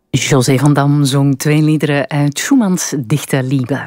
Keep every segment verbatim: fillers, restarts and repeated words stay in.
José van Dam zong twee liederen uit Schumanns Dichte Liebe.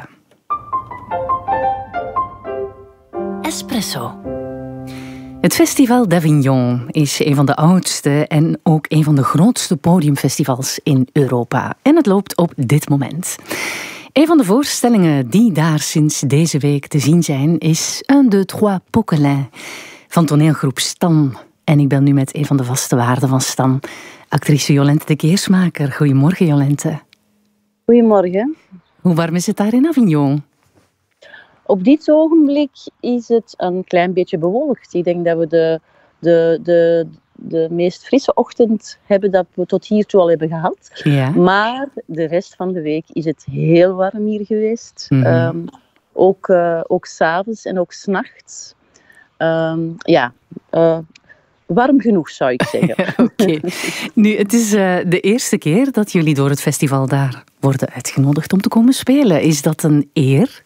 Espresso. Het Festival d'Avignon is een van de oudste en ook een van de grootste podiumfestivals in Europa. En het loopt op dit moment. Een van de voorstellingen die daar sinds deze week te zien zijn is Un, deux, trois Poquelin van toneelgroep Stan. En ik ben nu met een van de vaste waarden van Stan, actrice Jolente de Keersmaker. Goedemorgen, Jolente. Goedemorgen. Hoe warm is het daar in Avignon? Op dit ogenblik is het een klein beetje bewolkt. Ik denk dat we de, de, de, de meest frisse ochtend hebben dat we tot hiertoe al hebben gehad. Ja. Maar de rest van de week is het heel warm hier geweest. Mm-hmm. Um, ook uh, ook 's avonds en ook 's nachts. Um, ja, uh, warm genoeg zou ik zeggen. Oké. Okay. Nu, het is uh, de eerste keer dat jullie door het festival daar worden uitgenodigd om te komen spelen. Is dat een eer?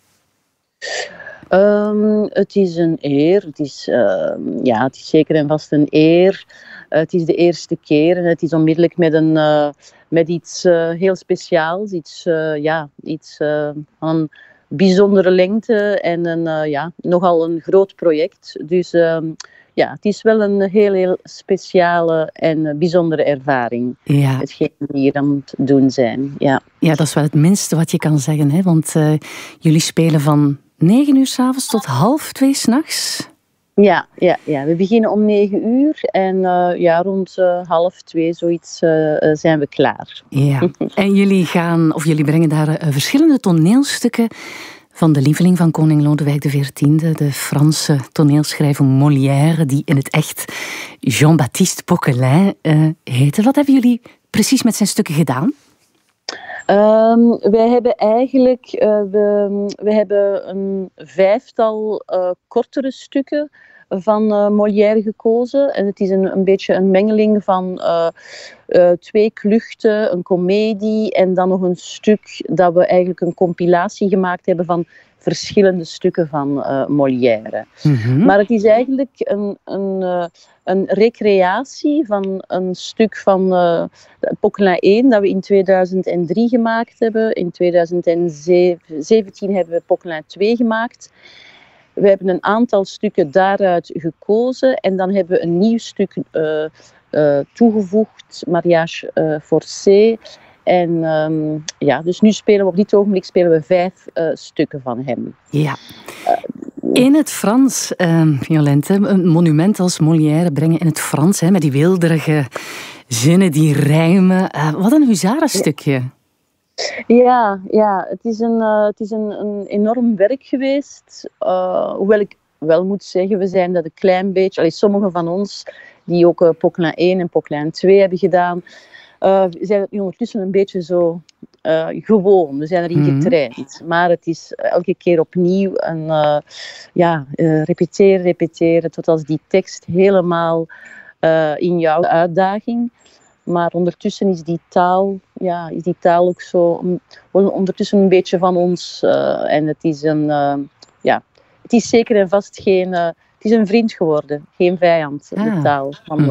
Um, het is een eer. Het is, uh, ja, het is zeker en vast een eer. Uh, het is de eerste keer en het is onmiddellijk met, een, uh, met iets uh, heel speciaals. Iets, uh, ja, iets uh, van bijzondere lengte en een, uh, ja, nogal een groot project. Dus um, ja, het is wel een heel, heel speciale en bijzondere ervaring. Ja. Hetgeen we hier aan het doen zijn. Ja. Ja, dat is wel het minste wat je kan zeggen, hè? Want uh, jullie spelen van negen uur 's avonds tot half twee 's nachts. Ja, ja, ja, we beginnen om negen uur en uh, ja, rond uh, half twee zoiets uh, uh, zijn we klaar. Ja, en jullie gaan, of jullie brengen daar uh, verschillende toneelstukken van de lieveling van koning Lodewijk de veertiende, de Franse toneelschrijver Molière, die in het echt Jean-Baptiste Poquelin uh, heette. Wat hebben jullie precies met zijn stukken gedaan? Um, wij hebben eigenlijk uh, we, we hebben een vijftal uh, kortere stukken van uh, Molière gekozen. En het is een, een beetje een mengeling van uh, uh, twee kluchten, een komedie en dan nog een stuk dat we eigenlijk een compilatie gemaakt hebben van verschillende stukken van uh, Molière. Mm-hmm. Maar het is eigenlijk een, een, uh, een recreatie van een stuk van uh, Poquelin één dat we in tweeduizend drie gemaakt hebben. In tweeduizend zeventien hebben we Poquelin twee gemaakt. We hebben een aantal stukken daaruit gekozen en dan hebben we een nieuw stuk uh, uh, toegevoegd, Mariage uh, Forcé. En um, ja, dus nu spelen we op dit ogenblik spelen we vijf uh, stukken van hem. Ja. In het Frans, uh, Jolente, een monument als Molière brengen in het Frans, hè, met die wilderige zinnen die rijmen. Uh, wat een huzarenstukje. Ja, ja, het is een, uh, het is een, een enorm werk geweest. Uh, hoewel ik wel moet zeggen, we zijn dat een klein beetje... Allee, sommigen van ons, die ook uh, Poquelin één en Poquelin twee hebben gedaan, uh, zijn het nu ondertussen een beetje zo uh, gewoon. We zijn erin mm-hmm. getraind. Maar het is elke keer opnieuw een uh, ja, uh, repeteren, repeteren, tot als die tekst helemaal uh, in jouw uitdaging. Maar ondertussen is die taal, ja, is die taal ook zo ondertussen een beetje van ons. Uh, en het is een, uh, ja, het is zeker en vast geen, uh, het is een vriend geworden, geen vijand, ah. de taal van